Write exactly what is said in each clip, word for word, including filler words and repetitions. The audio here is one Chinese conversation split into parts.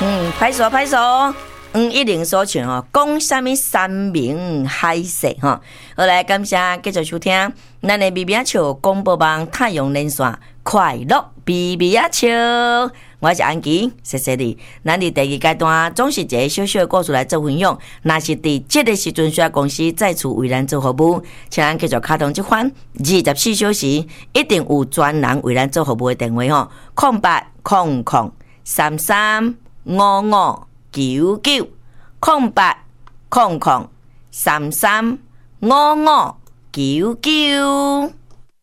嗯，拍手拍手。嗯，一零所唱哦，讲什么山明海誓哈。好来，感谢继续收听咱的咪咪仔笑广播网太阳连线快乐咪咪仔笑。我是安琪，谢谢你。咱伫第二阶段总是一个小小的故事来做分享。若是伫这个时阵需要公司再次为咱做服务，请咱继续卡通这款二十四小时一定有专人为咱做服务的电话吼，空八空空三三五五。九九空八空空三三五五九九。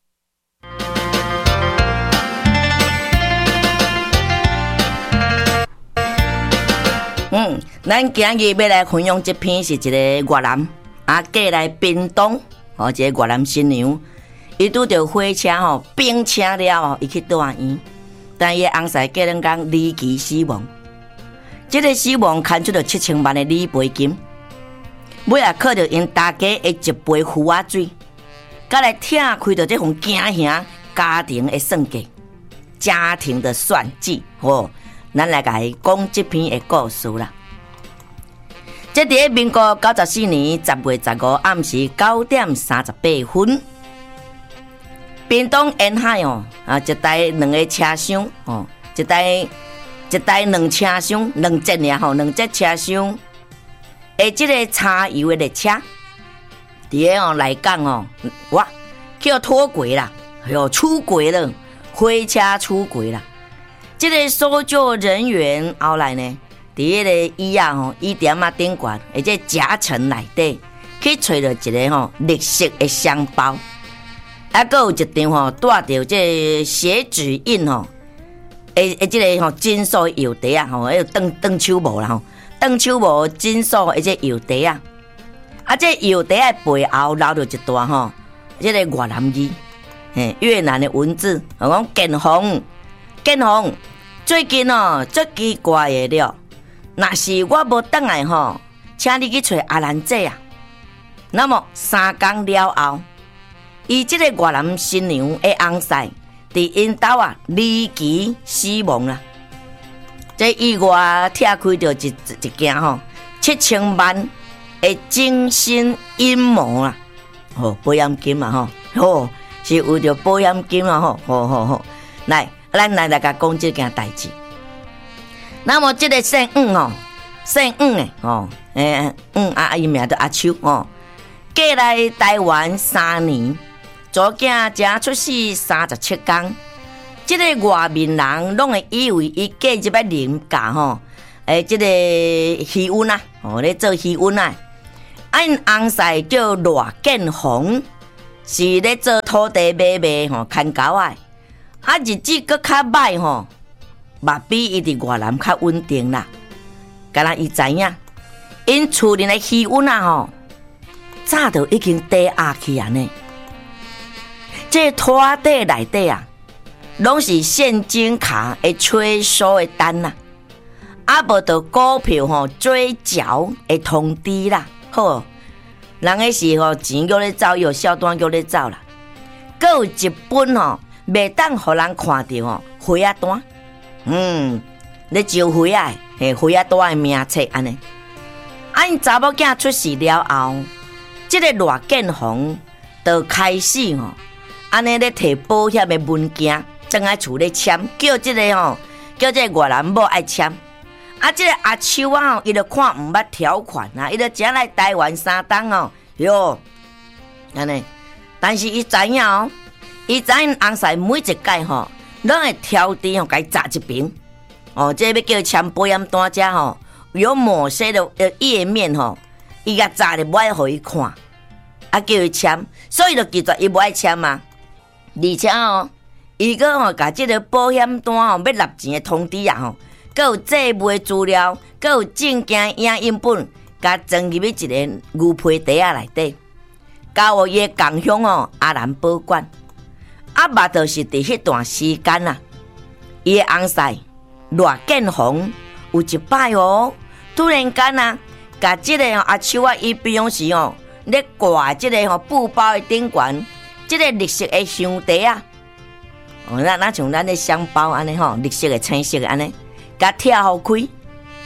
嗯，咱今日要来分享这篇是一个越南啊，过来屏东哦，一个越南新娘，伊拄着火车吼，冰车了哦，伊去住院，但伊翁婿过两天离奇死亡。这个死亡牵出了七千万的理赔金，尾也靠着因大家的一杯胡仔水，甲来听开着这份惊吓家庭的算计，家庭的算计哦，咱来甲伊讲这篇的故事啦。这伫民国九十四年十月十五暗时九点三十八分，屏东沿海哦啊，一台两个车厢哦，一台。一台两车厢，两节尔吼，两节车厢，诶，即个柴油的列车，伫个哦来讲哦，哇，叫脱轨啦，哟，出轨了，火车出轨啦。即个搜救人员后来呢，伫个椅啊吼，椅垫啊顶悬，而且夹层内底去找到一个吼绿色的箱包，啊，还有一张吼带着这血指印吼。诶诶，即个吼金属药袋啊，吼，迄个断断手无啦吼，断手无金属诶，即药袋啊，啊，这药袋诶背后留着一段吼，即个越南语，嘿，越南的文字，我讲建宏，建宏，最近哦，足奇怪的了，若是我无倒来吼，请你去找阿兰姐啊。那么三天了后，伊即个越南新娘诶翁婿。伫因兜啊，离奇死亡啦！这意外拆开着一一件吼，七千万的精心阴谋啦！吼，保险金嘛吼，吼是为着保险金啦吼，吼吼吼！来，咱来来甲讲这件代志。那么这个姓黄吼，姓黄的吼，诶，黄啊，伊名叫阿秋吼，过来台湾三年。左囝才出世三十七天，这个外面人拢会以为伊嫁入来林家吼，诶，这个渔翁啊，哦，咧做渔翁啊，因翁婿叫罗建宏，是咧做土地买卖吼，看狗啊，啊日子搁较歹吼，嘛比伊伫越南较稳定啦。敢若伊知影，因厝里的渔翁啊吼，早就已经低压去安尼。这拖地内底啊，拢是现金卡的催收的单呐、啊，啊无到股票吼追缴的通知啦。好，人个是吼钱叫咧走，有小单叫咧走啦。搁有一本吼，袂当互人看到吼花啊单，嗯，咧招花啊，嘿花啊单的名册安尼。啊，因查某囝出世了后，这个罗建宏就开始吼。安尼咧摕保险的文件，正爱厝咧签，叫即个吼，叫即个越南某爱签。啊，即个阿秋啊吼，伊就看毋捌条款啊，伊就只来台湾三冬哦，哟，安尼。但是伊知影哦，伊知因翁婿每一届吼，拢会挑滴吼，甲伊砸一边。哦，即个要叫签保险单者吼，有某些的页面吼，伊甲砸咧不爱互伊看，啊叫伊签，所以就记住伊不爱签嘛。而且哦，伊个吼，甲即个保险单吼，要纳钱的通知啊吼，佮有借卖资料，佮有证件影印本，甲装入去一个牛皮袋仔内底，交互伊的共乡哦，阿兰保管。啊，嘛就是伫迄段时间啊，伊的翁婿罗建宏有一摆哦，突然间啊，甲即个阿秋啊，伊比方是哦，咧挂即个吼布包的顶悬。即个绿色的香袋啊，哦，那那像咱的香包安尼吼，绿色的、青色的安尼，甲拆互开，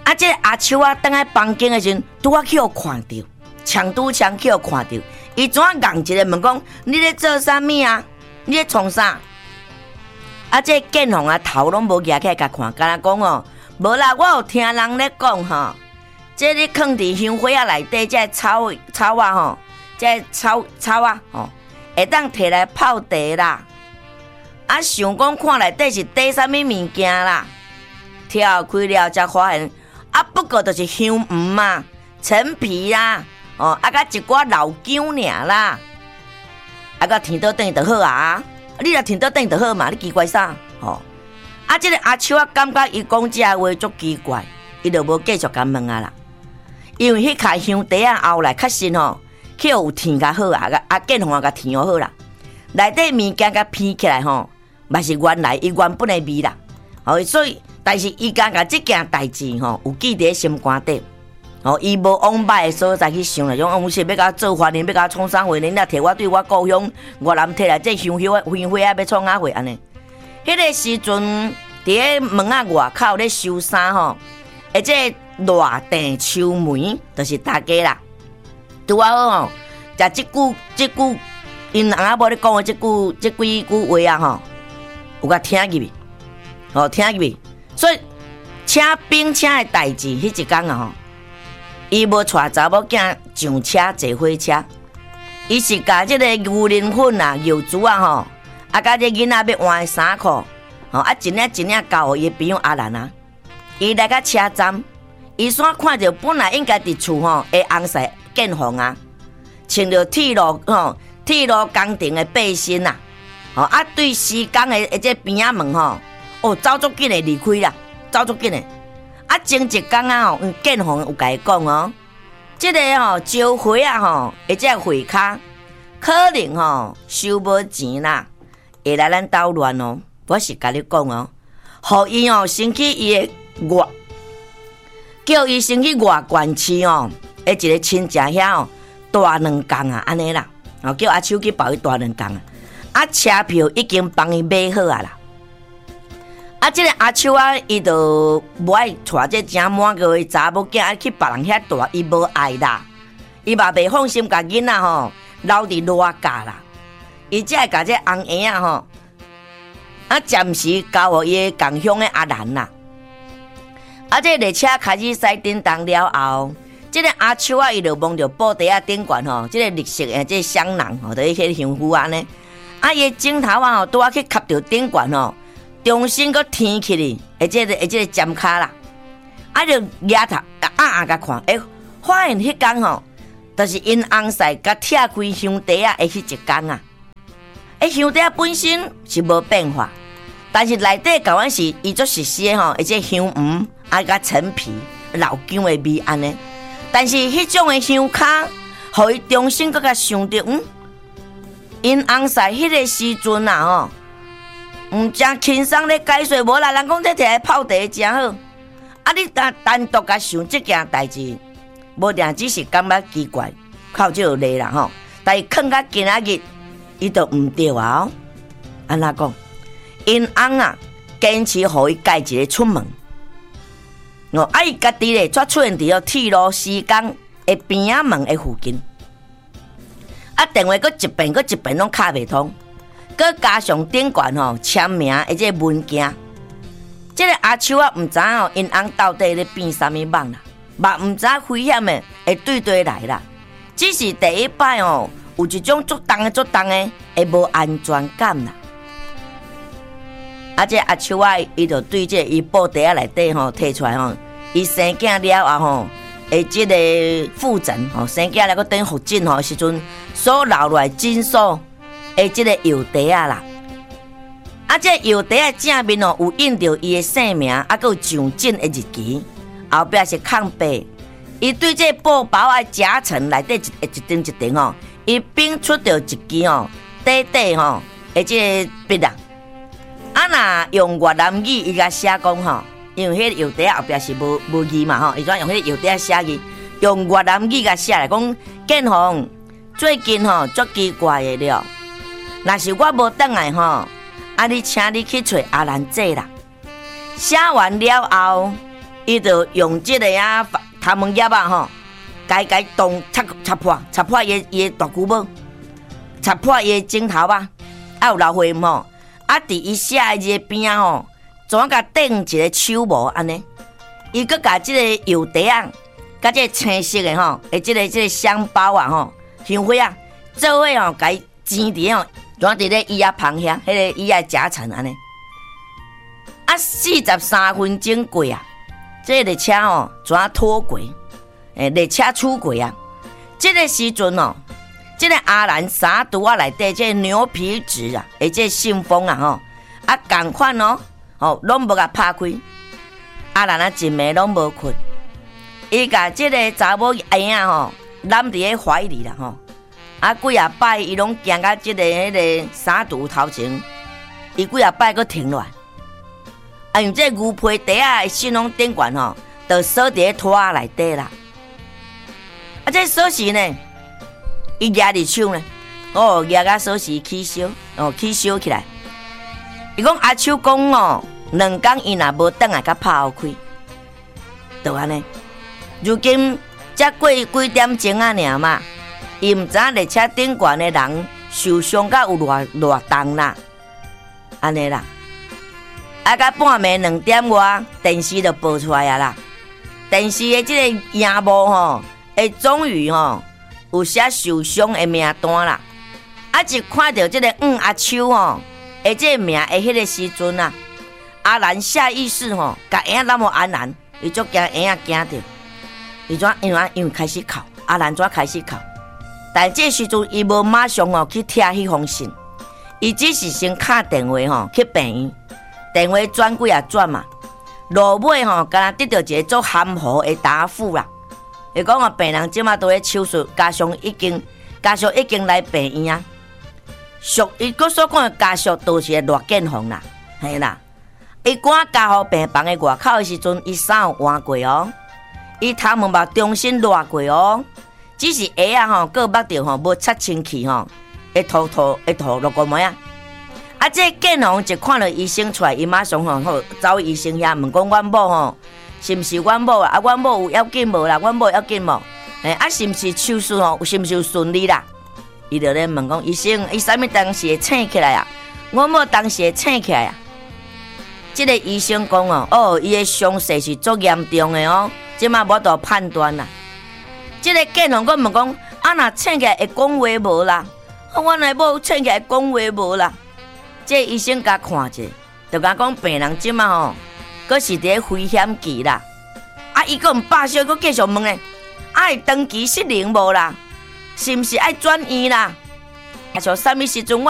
啊，这个阿秋啊，等来房间的时阵，拄啊去互看到，强拄强去互看到，伊怎啊硬一个问讲：你咧做啥物啊？你咧创啥？啊，这建宏啊头拢无举起来甲看，敢若讲哦，无啦，我有听人咧讲吼，这你放伫香火啊内底，这草草啊吼，这草草啊吼，会当摕来泡茶啦。啊，想讲看内底是底啥物物件啦，跳开了才发现，啊，不过就是香芋嘛、陈皮啦，哦，啊，甲一寡老姜尔啦，啊，甲天倒等就好啊。你若听到等就好嘛，你奇怪啥？吼、哦！啊，这个阿秋啊，感觉伊讲这话足奇怪，伊就无继续甲问啊啦。因为迄块香茶啊后来确实吼，去有甜较好啊，啊建宏啊甲甜好啦，内底物件甲偏起来吼，嘛是原来伊原本的味啦。哦，所以但是伊敢甲这件代志吼，有记伫心肝底。哦，伊无往歹的所在去想啦，种我是要甲做法呢，要甲创啥货呢？你摕我对我故乡越南摕来这香火啊、香火啊，要创啥货安尼？迄个时阵，伫个门仔外口咧收衫吼，而且热电秋梅就是大家啦。拄啊好吼，食即句即句，因翁仔某咧讲的即句即几句话啊吼，有甲听入去，哦听入去，所以请兵请的代志，迄一天啊吼。伊无带查某囝上车坐火车，伊是甲即个牛奶粉啊、油珠啊吼，啊甲这囡仔要换的衫裤，吼啊一领一领交互伊朋友阿兰啊。伊来到车站，伊煞看着本来应该伫厝吼的红色建宏啊，穿着铁路吼铁路工程的背心啊，吼啊对施工的这边仔门吼，哦走足紧的离开啦，走足紧的。啊，前一天啊吼，建宏有甲伊讲哦，即、這个吼招会啊吼，或者会卡可能吼收无钱啦，会来咱捣乱哦。我是甲你讲哦，互伊哦先去伊的外，叫伊先去外县市哦，诶一个亲戚遐哦，大两工啊，安尼啦，哦叫阿秋去包伊大两工啊，啊车票已经帮伊买好啊啦。啊，这个阿秋啊，伊就无爱带这正满个的查某囝去别人遐住，伊无爱啦。伊嘛袂放心，甲囡仔吼留伫热家啦。伊才会甲这红婴仔吼，啊暂时交互伊共乡的阿兰啦。啊，这列车开始驶叮当了后，这个阿秋啊，伊就望着布袋啊顶悬吼，这个绿色的这香囊吼，就迄个香菇安尼。啊，伊镜头啊吼，拄啊去吸着顶悬吼。重新搁天起哩，而且个而且个尖卡啦，啊就压头啊啊甲看，诶、欸，发现迄天吼，就是因翁婿甲拆开香茶啊，的迄一天啊。诶、欸，香茶本身是无变化，但是内底搞完是伊做实施吼，而且香芋啊甲陈皮、老姜的味安尼。但是迄种的香卡，互伊重新搁甲想着，嗯，因翁婿迄个时阵啊吼。毋正轻松咧解说，无啦，人讲这摕来泡茶真好。啊，你单单独甲想这件代志，无定只是感觉奇怪，靠这个啦吼。但是囥到今仔日，伊就毋对啊、哦。安怎讲？因翁啊，坚持互伊家一个出门。哦，啊，伊家己咧，却出现伫哦铁路施工的边仔门的附近。啊，电话搁一遍，搁一遍拢卡袂通。搁加上顶悬吼签名，而且文件，这个阿秋啊，毋知吼因翁到底咧变啥物梦啦，嘛毋知危险的会对对来啦。只是第一摆哦，有一种足重的、足重的，会无安全感啦。啊，这阿秋啊，伊就对这伊布袋啊内底吼摕出来吼，伊生囝了后吼，诶，这个复诊吼，生囝了个等复诊吼时阵所留落来诊所。诶，即个药袋啊啦，啊，这药袋啊正面哦有印着伊的姓名，啊，佮有上诊的日期，后壁是空白。伊对这布包啊夹层内底一一张一张哦，伊并出着一支哦短短吼，而且笔啊，啊若用越南语伊甲写讲吼，因为迄个药袋后壁是无无字嘛吼，伊专用迄个药袋写字，用越南语甲写来讲，建宏最近吼足奇怪的了。若是我无转来吼，啊！你请你去找阿兰姐啦。写完了后， 伊就用这个啊头毛叶啊吼，改改动插插破，插破伊伊大骨毛，插破伊镜头啊，啊有老花吼，啊伫伊写的这个边啊吼，怎甲顶一个手模安尼，伊搁甲这个油袋啊，甲这个青色的吼，诶，这个这个香包啊吼，香灰啊，做伙吼，甲伊煎伫吼，怎伫咧伊啊旁遐，迄个伊啊夹层安尼，啊四十三分钟过啊。这个列车哦，怎脱轨？诶，列车出轨啊！这个时阵哦，这个阿兰三毒啊内底，这个牛皮纸啊，诶，这个信封啊吼，啊，同款哦，哦，拢无甲拍开。阿兰啊，一暝拢无困，伊甲这个查某婴啊吼，揽伫咧怀里啦吼，啊，几啊摆伊拢行到这个迄个三毒头前，伊几啊摆佫停落来。啊，用这牛皮袋啊，信封顶悬吼，就锁伫咧拖仔内底啦。啊，这锁匙呢，伊拿伫手呢，哦，拿甲锁匙起烧，哦，起烧起来。伊讲阿秋讲哦，两工伊若无转来甲拍后开，就安尼。如今才过几点钟啊尔嘛，伊毋知影列车顶悬的人受伤甲有偌偌重啦，安尼啦。啊，到半暝两点外，电视就报出来啊啦。电视的这个荧幕吼，会终于吼有写受伤的名单啦。啊，一看到这个嗯阿秋吼，诶，这个名诶，迄个时阵啊，阿兰下意识吼，甲婴那么安然，伊足惊婴仔惊着，伊怎因为因为开始哭，阿兰怎开始哭？但这时阵伊无马上吼去贴迄封信，伊只是先打电话吼去病院。电话转几啊转嘛，落尾吼，敢若得到一个足含糊的答复啦。伊讲啊，病人即马都咧手术，家属已经家属已经来病院啊。属伊佫所讲的家属都是热健风啦，系啦。伊赶家护病房的外口的时阵，伊衫有换过哦，伊头毛嘛重新热过哦，只是鞋啊吼，佫捌着吼无擦清气吼，会涂涂会涂落个毛啊。啊！这建宏一看到医生出来，伊马上吼吼走医生遐问讲阮某吼是毋是阮某啊？啊，阮某有要紧无啦？阮某要紧无？诶，啊，是毋是手术吼？是毋是有顺利啦？伊就咧问讲医生，伊啥物当时会醒起来啊？阮某当时会醒起来啊？这个医生讲哦，哦，伊的伤势是足严重的哦，即马无度判断啦。这个建宏佫问讲，啊，若醒起来会讲话无啦？啊，阮的某醒起来讲话无啦？这医生甲看者，就甲讲病人即马吼，佫是伫咧危险期啦。啊，伊佫毋罢休，佫继续问咧，啊，长期失灵无啦？是毋是爱转院啦？啊，像啥物时阵我